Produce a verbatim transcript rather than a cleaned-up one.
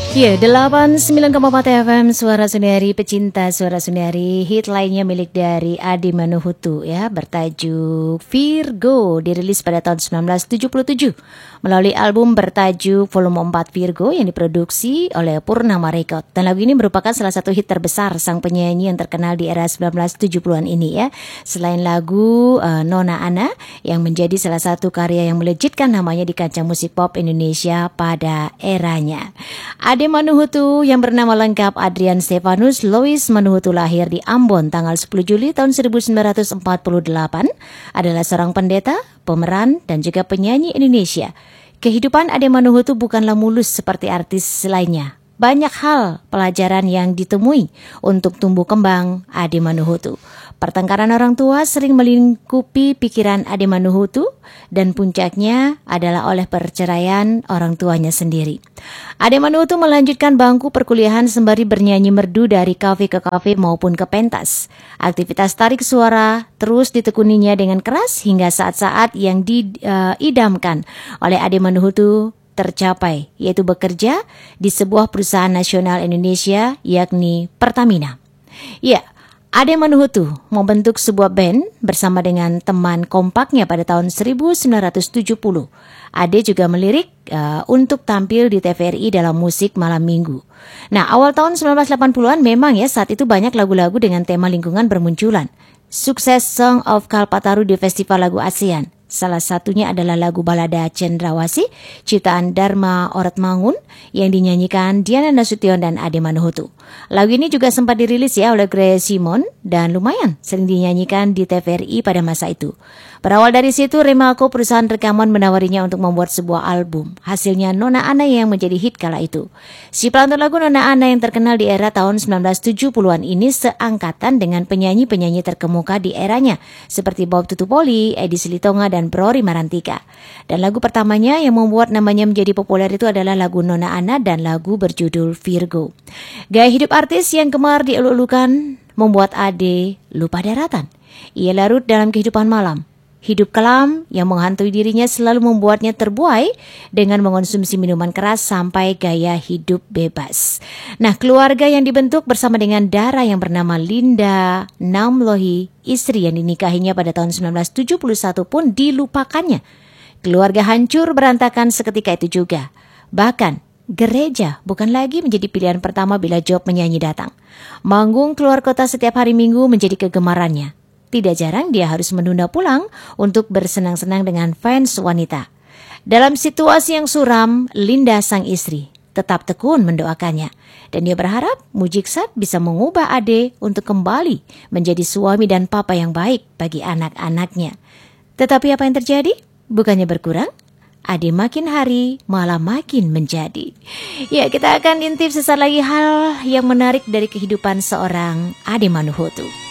Ya, delapan puluh sembilan koma empat F M Suara Sundari, pecinta Suara Sundari. Hit lainnya milik dari Ade Manuhutu ya, bertajuk Virgo, dirilis pada tahun sembilan belas tujuh puluh tujuh melalui album bertajuk Volume empat Virgo yang diproduksi oleh Purnama Record. Dan lagu ini merupakan salah satu hit terbesar sang penyanyi yang terkenal di era sembilan belas tujuh puluhan ini ya. Selain lagu uh, Nona Ana yang menjadi salah satu karya yang melejitkan namanya di kancah musik pop Indonesia pada eranya. Ade Manuhutu yang bernama lengkap Adrian Stefanus Lois Manuhutu lahir di Ambon tanggal sepuluh Juli tahun seribu sembilan ratus empat puluh delapan, adalah seorang pendeta, pemeran, dan juga penyanyi Indonesia. Kehidupan Ade Manuhutu bukanlah mulus seperti artis lainnya. Banyak hal pelajaran yang ditemui untuk tumbuh kembang Ade Manuhutu. Pertengkaran orang tua sering melingkupi pikiran Ade Manuhutu dan puncaknya adalah oleh perceraian orang tuanya sendiri. Ade Manuhutu melanjutkan bangku perkuliahan sembari bernyanyi merdu dari kafe ke kafe maupun ke pentas. Aktivitas tarik suara terus ditekuninya dengan keras hingga saat-saat yang diidamkan oleh Ade Manuhutu tercapai, yaitu bekerja di sebuah perusahaan nasional Indonesia yakni Pertamina. Ya, Ade Manuhutu membentuk sebuah band bersama dengan teman kompaknya pada tahun seribu sembilan ratus tujuh puluh. Ade juga melirik uh, untuk tampil di T V R I dalam musik malam minggu. Nah, awal tahun sembilan belas delapan puluhan memang ya saat itu banyak lagu-lagu dengan tema lingkungan bermunculan. Sukses Song of Kalpataru di Festival Lagu ASEAN. Salah satunya adalah lagu balada Cendrawasih, ciptaan Dharma Oratmangun yang dinyanyikan Diana Nasution dan Ade Manuhutu. Lagu ini juga sempat dirilis ya oleh Grace Simon dan lumayan sering dinyanyikan di T V R I pada masa itu. Berawal dari situ, Remalco perusahaan rekaman menawarinya untuk membuat sebuah album. Hasilnya Nona Ana yang menjadi hit kala itu. Si pelantun lagu Nona Ana yang terkenal di era tahun sembilan belas tujuh puluhan ini seangkatan dengan penyanyi-penyanyi terkemuka di eranya seperti Bob Tutupoli, Edi Silitonga, dan Brori Marantika. Dan lagu pertamanya yang membuat namanya menjadi populer itu adalah lagu Nona Ana dan lagu berjudul Virgo. Gaya hidup artis yang gemar dieluk-elukan membuat Ade lupa daratan. Ia larut dalam kehidupan malam. Hidup kelam yang menghantui dirinya selalu membuatnya terbuai dengan mengonsumsi minuman keras sampai gaya hidup bebas. Nah, keluarga yang dibentuk bersama dengan Dara yang bernama Linda Namlohi, istri yang dinikahinya pada tahun sembilan belas tujuh puluh satu pun dilupakannya. Keluarga hancur berantakan seketika itu juga. Bahkan gereja bukan lagi menjadi pilihan pertama bila job menyanyi datang. Manggung keluar kota setiap hari Minggu menjadi kegemarannya. Tidak jarang dia harus menunda pulang untuk bersenang-senang dengan fans wanita. Dalam situasi yang suram, Linda sang istri tetap tekun mendoakannya. Dan dia berharap Mujizat bisa mengubah Ade untuk kembali menjadi suami dan papa yang baik bagi anak-anaknya. Tetapi apa yang terjadi? Bukannya berkurang, Ade makin hari malah makin menjadi. Ya, kita akan intip sesaat lagi hal yang menarik dari kehidupan seorang Ade Manuhutu.